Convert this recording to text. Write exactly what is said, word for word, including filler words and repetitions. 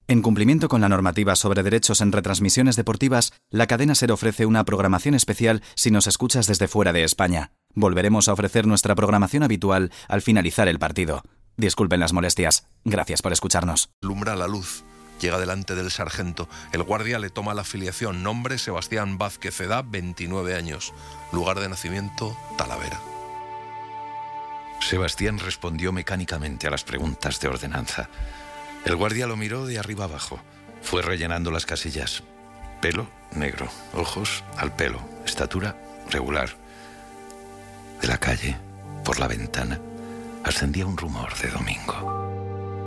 En cumplimiento con la normativa sobre derechos en retransmisiones deportivas, la cadena SER ofrece una programación especial si nos escuchas desde fuera de España. Volveremos a ofrecer nuestra programación habitual al finalizar el partido. Disculpen las molestias. Gracias por escucharnos. Lumbra la luz. Llega delante del sargento. El guardia le toma la afiliación. Nombre: Sebastián Vázquez. Edad: veintinueve años. Lugar de nacimiento: Talavera. Sebastián respondió mecánicamente a las preguntas de ordenanza. El guardia lo miró de arriba abajo. Fue rellenando las casillas. Pelo: negro. Ojos: al pelo. Estatura: regular. De la calle, por la ventana, ascendía un rumor de domingo.